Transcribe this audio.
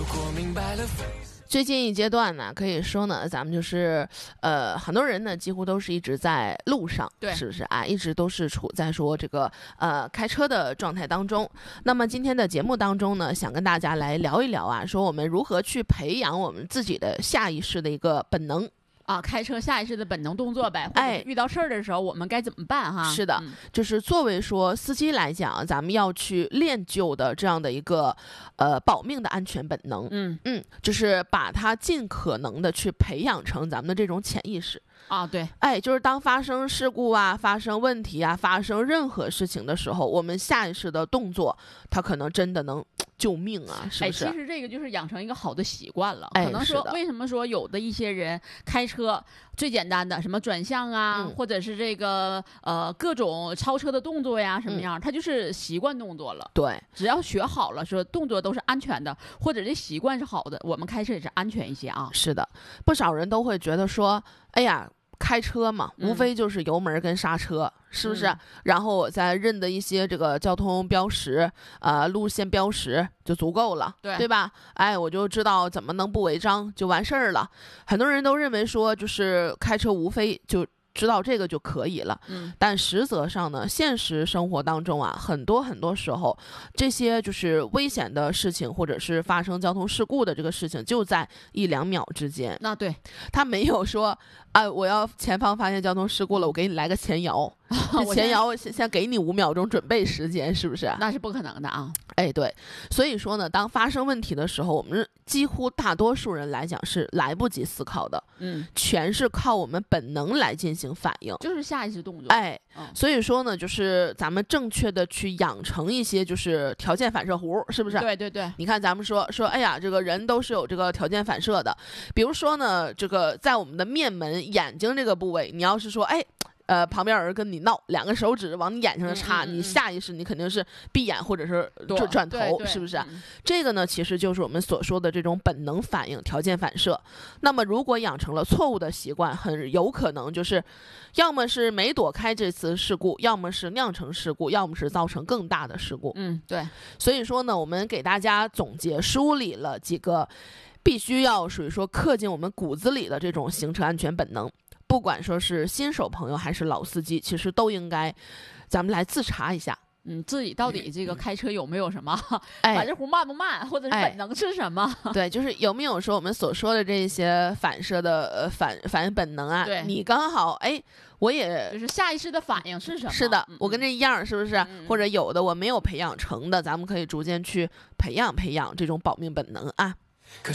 最近一阶段呢，可以说呢，咱们就是很多人呢几乎都是一直在路上， 对， 是不是啊？一直都是处在说这个开车的状态当中。那么今天的节目当中呢，想跟大家来聊一聊啊，说我们如何去培养我们自己的下意识的一个本能。 开车下意识的本能动作呗，或者遇到事儿的时候我们该怎么办哈？ 是的，就是作为说司机来讲，咱们要去练就的这样的一个保命的安全本能，就是把它尽可能的去培养成咱们的这种潜意识。 对， 就是当发生事故啊、发生问题啊、发生任何事情的时候，我们下意识的动作，它可能真的能救命啊，是不是？ 其实这个就是养成一个好的习惯了。可能说为什么说有的一些人开车最简单的什么转向啊，或者是这个各种超车的动作呀什么样，他就是习惯动作了。 对， 只要学好了，说动作都是安全的，或者这习惯是好的，我们开车也是安全一些啊。 是的，不少人都会觉得说，哎呀，开车嘛，无非就是油门跟刹车，是不是？然后我再认的一些这个交通标识，路线标识就足够了，对吧？我就知道怎么能不违章就完事儿了。很多人都认为说，就是开车无非就知道这个就可以了，但实则上呢，现实生活当中啊，很多时候，这些就是危险的事情，或者是发生交通事故的这个事情，就在1-2秒之间。 那对， 他没有说，我要前方发现交通事故了，我给你来个前摇，前摇先给你5秒钟准备时间，是不是？ 那是不可能的啊。 对，所以说呢，当发生问题的时候，我们几乎大多数人来讲是来不及思考的，全是靠我们本能来进行反应， 就是下意识动作。 所以说呢，就是咱们正确的去养成一些就是条件反射弧，是不是？ 对对对。 你看咱们说，哎呀，这个人都是有这个条件反射的，比如说呢，这个在我们的面门眼睛这个部位，你要是说，旁边有人跟你闹，2个手指往你眼睛上插，你下意识你肯定是闭眼或者是转头，是不是？这个呢，其实就是我们所说的这种本能反应、条件反射。那么如果养成了错误的习惯，很有可能就是要么是没躲开这次事故，要么是酿成事故，要么是造成更大的事故。 对。 所以说呢，我们给大家总结梳理了几个必须要属于说刻进我们骨子里的这种行车安全本能。不管说是新手朋友还是老司机，其实都应该咱们来自查一下， 自己到底这个开车有没有什么反射弧慢不慢，或者是本能是什么？ 对，就是有没有说我们所说的这些反射的反应本能啊？ 对， 你刚好我也就是下意识的反应是什么？ 是的，我跟这一样，是不是？或者有的我没有培养成的，咱们可以逐渐去培养这种保命本能啊。